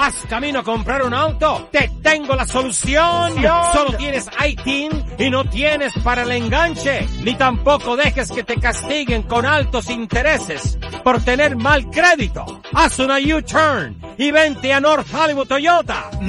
¿Vas camino a comprar un auto? ¡Te tengo la solución! Solo tienes ITIN y no tienes para el enganche. Ni tampoco dejes que te castiguen con altos intereses por tener mal crédito. Haz una U-turn y vente a North Hollywood Toyota.